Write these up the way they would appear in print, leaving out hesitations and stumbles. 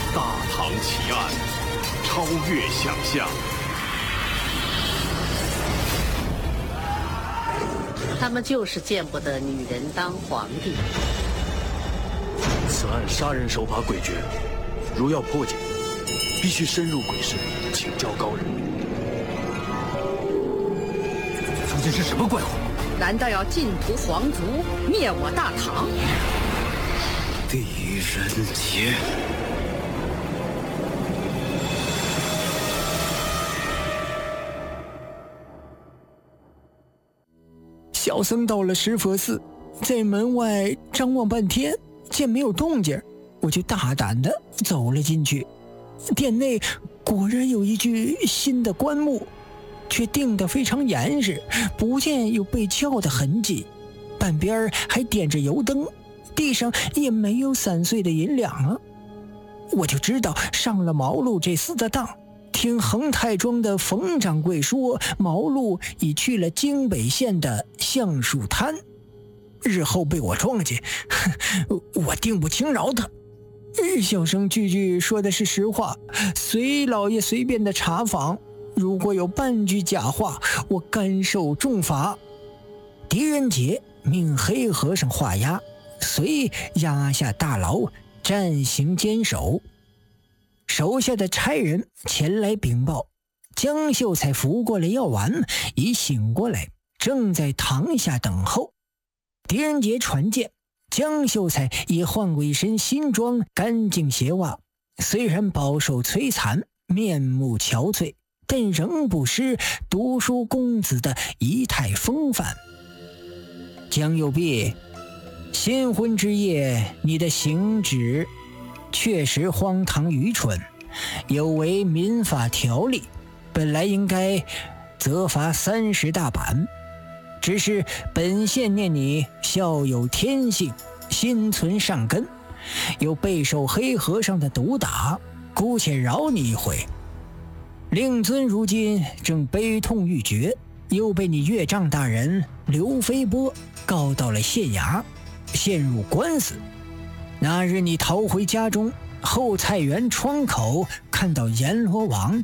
大唐奇案，超越想象。 他们就是见不得女人当皇帝。 此案杀人手法诡谲，如要破解，必须深入鬼市，请教高人。 究竟是什么怪物？ 难道要尽屠皇族，灭我大唐？ 狄仁杰， 小僧到了石佛寺，在门外张望半天，见没有动静，我就大胆地走了进去。殿内果然有一具新的棺木，却钉得非常严实，不见有被撬的痕迹，半边还点着油灯，地上也没有散碎的银两啊。我就知道上了毛路这厮的当。听恒泰庄的冯掌柜说，毛路已去了京北县的橡树滩，日后被我撞见，我定不轻饶他。小生句句说的是实话，随老爷随便的查访，如果有半句假话，我甘受重罚。狄仁杰命黑和尚画押，遂押下大牢，暂行监守。手下的差人前来禀报，江秀才服过了药丸，已醒过来，正在堂下等候。狄仁杰传见，江秀才也换过一身新装，干净鞋袜，虽然饱受摧残，面目憔悴，但仍不失读书公子的仪态风范。江右弼，新婚之夜，你的行止确实荒唐愚蠢，有违民法条例，本来应该责罚30大板。只是本县念你孝有天性，心存善根，又备受黑和尚的毒打，姑且饶你一回。令尊如今正悲痛欲绝，又被你岳丈大人刘飞波告到了县衙，陷入官司。那日你逃回家中，后菜园窗口看到阎罗王，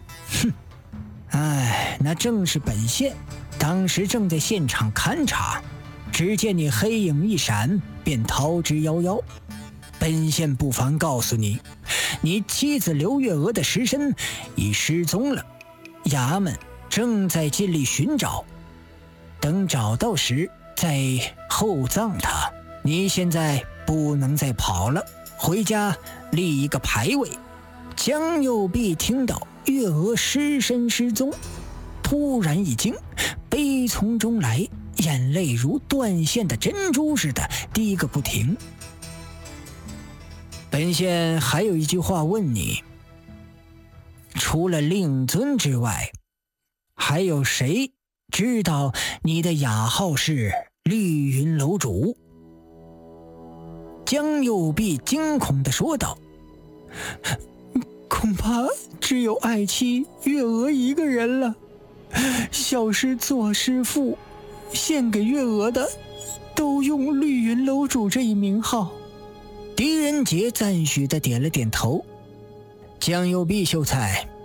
那正是本县，当时正在现场勘察，只见你黑影一闪，便逃之夭夭。本县不妨告诉你，你妻子刘月娥的尸身已失踪了，衙门正在尽力寻找，等找到时再厚葬他。你现在不能再跑了，回家立一个牌位。江右弼听到月娥尸身失踪，突然一惊，悲从中来，眼泪如断线的珍珠似的滴个不停。本县还有一句话问你，除了令尊之外，还有谁知道你的雅号是绿云楼主？江右弼惊恐地说道，恐怕只有爱妻月娥一个人了，小师做师父献给月娥的都用绿云楼主这一名号。狄仁杰赞许地点了点头。江右弼秀才，